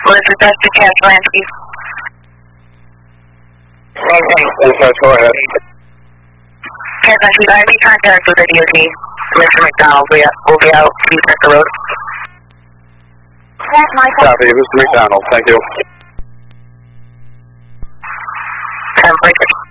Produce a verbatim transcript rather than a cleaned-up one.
Well, this is Dusty Kaslansky. Okay, go ahead. Kaslansky, I be contact with the D O T. Mister McDonald will be, will be out. Please check the road. That's my fault. Copy, Mister McDonald, thank you. ten point six.